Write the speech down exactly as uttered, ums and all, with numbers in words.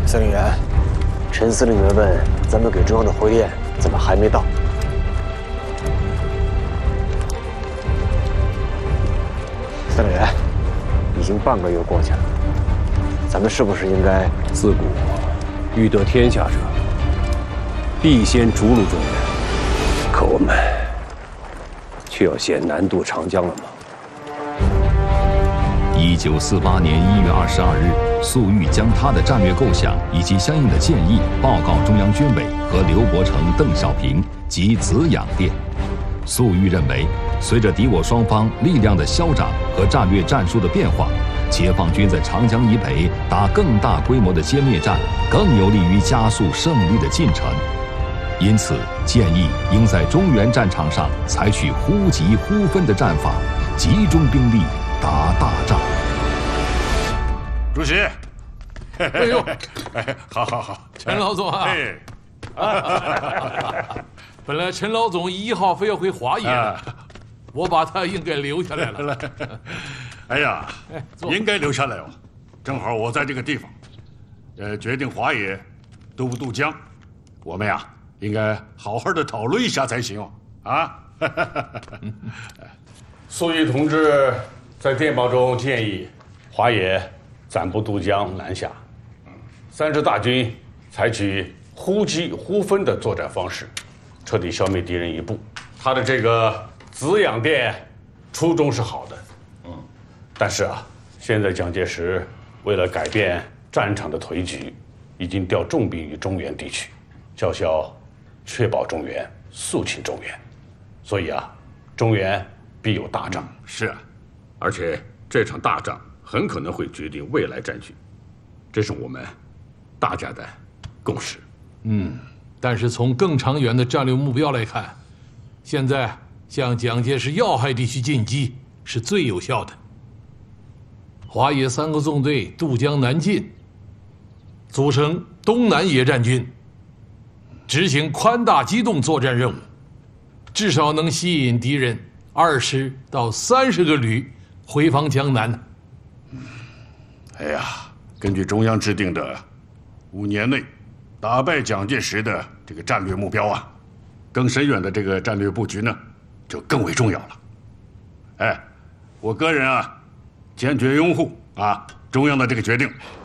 司令员，陈司令员问咱们给中央的回电怎么还没到？司令员，已经半个月过去了，咱们是不是应该？ 自古欲得天下者，必先逐鹿中原。可我们却要先南渡长江了吗？ 一九四八年一月二十二日，粟裕将他的战略构想以及相应的建议报告中央军委和刘伯承、邓小平及子养殿。粟裕认为，随着敌我双方力量的消长和战略战术的变化，解放军在长江以北打更大规模的歼灭战，更有利于加速胜利的进程。因此，建议应在中原战场上采取忽急忽分的战法，集中兵力打大仗。 主席， 哎呦， 哎，好好好， 陈老总啊！ 哎， 本来陈老总一号非要回华野的，我把他应该留下来了。 哎呀，应该留下来哦。正好我在这个地方，呃，决定华野渡不渡江，我们呀应该好好的讨论一下才行啊。 粟裕同志在电报中建议，华野暂不渡江南下，三支大军采取忽击忽分的作战方式，彻底消灭敌人一部。他的这个子养殿初衷是好的，嗯，但是啊，现在蒋介石为了改变战场的颓局，已经调重兵于中原地区，叫嚣确保中原，肃清中原，所以啊，中原必有大仗。 是啊， 而且这场大仗很可能会决定未来战局，这是我们大家的共识。 嗯，但是从更长远的战略目标来看，现在向蒋介石要害地区进击是最有效的。华野三个纵队渡江南进，组成东南野战军，执行宽大机动作战任务，至少能吸引敌人二十到三十个旅回防江南。 哎呀，根据中央制定的五年内打败蒋介石的这个战略目标啊，更深远的这个战略布局呢，就更为重要了。哎，我个人啊，坚决拥护啊中央的这个决定。